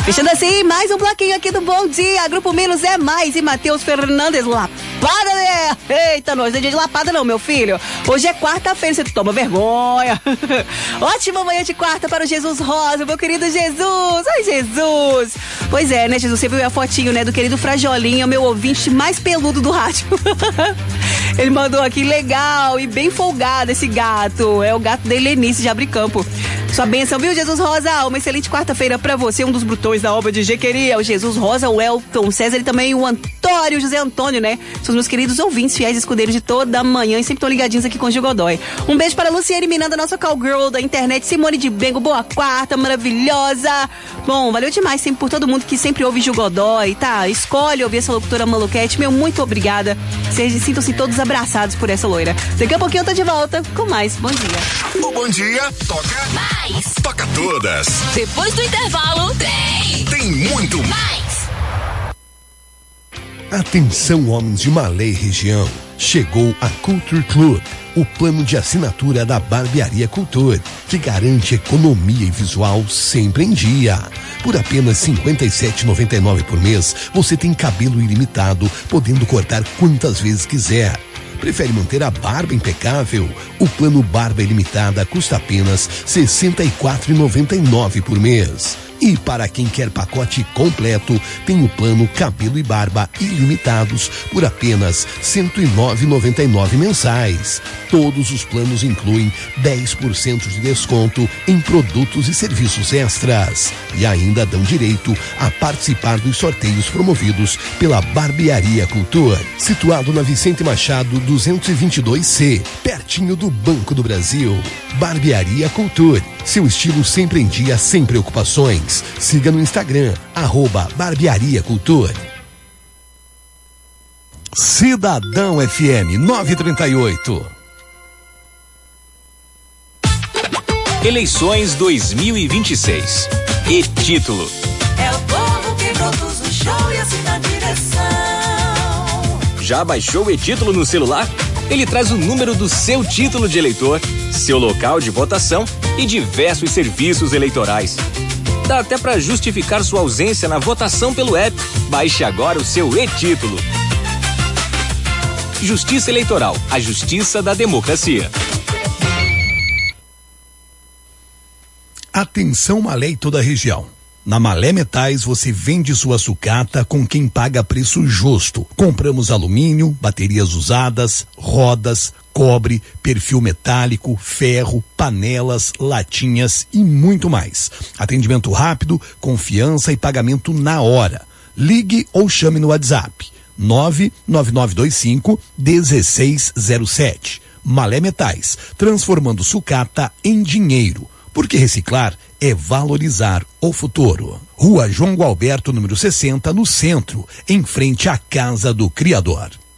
Fechando assim, mais um bloquinho aqui do Bom Dia. Grupo Milos é mais e Matheus Fernandes, lapada, né? Eita, nós não é dia de lapada não, meu filho. Hoje é quarta-feira, você toma vergonha. Ótima manhã de quarta para o Jesus Rosa, meu querido Jesus. Ai, Jesus. Pois é, né, Jesus, você viu a fotinho, né, do querido Frajolinha, meu ouvinte mais peludo do rádio. Ele mandou aqui, legal e bem folgado esse gato. É o gato da Helenice de Abricampo. Sua bênção, viu, Jesus Rosa? Uma excelente quarta-feira pra você, um dos brutões da obra de Jequeria, o Jesus Rosa, o Elton César e também o Antônio, o José Antônio, né? São os meus queridos ouvintes, fiéis escudeiros de toda manhã e sempre estão ligadinhos aqui com o Godoy. Um beijo para a Luciane Miranda, nossa cowgirl da internet, Simone de Bengo, boa quarta, maravilhosa. Bom, valeu demais sempre por todo mundo que sempre ouve Gil Godoy, tá? Escolhe ouvir essa locutora maluquete, meu, muito obrigada. Sintam-se todos abraçados por essa loira. Daqui a pouquinho eu tô de volta com mais Bom Dia. O Bom Dia toca mais. Toca todas. Depois do intervalo, tem muito mais. Atenção, homens de Malé e região. Chegou a Culture Club, o plano de assinatura da Barbearia Culture, que garante economia e visual sempre em dia. Por apenas R$ 57,99 por mês, você tem cabelo ilimitado, podendo cortar quantas vezes quiser. Prefere manter a barba impecável? O plano Barba Ilimitada custa apenas R$ 64,99 por mês. E para quem quer pacote completo, tem o plano Cabelo e Barba Ilimitados por apenas R$ 109,99 mensais. Todos os planos incluem 10% de desconto em produtos e serviços extras. E ainda dão direito a participar dos sorteios promovidos pela Barbearia Culture, situado na Vicente Machado 222C, pertinho do Banco do Brasil. Barbearia Culture, seu estilo sempre em dia, sem preocupações. Siga no Instagram, @Barbearia Culture. Cidadão FM 938. Eleições 2026. E título: é o povo que produz o show e assina a direção. Já baixou o e-título no celular? Ele traz o número do seu título de eleitor, seu local de votação e diversos serviços eleitorais. Dá até para justificar sua ausência na votação pelo app. Baixe agora o seu e-título. Justiça Eleitoral, a justiça da democracia. Atenção, Malé e toda a região. Na Malé Metais você vende sua sucata com quem paga preço justo. Compramos alumínio, baterias usadas, rodas, cobre, perfil metálico, ferro, panelas, latinhas e muito mais. Atendimento rápido, confiança e pagamento na hora. Ligue ou chame no WhatsApp 99925-1607. Malé Metais, transformando sucata em dinheiro. Porque reciclar é valorizar o futuro. Rua João Gualberto, número 60, no centro, em frente à Casa do Criador.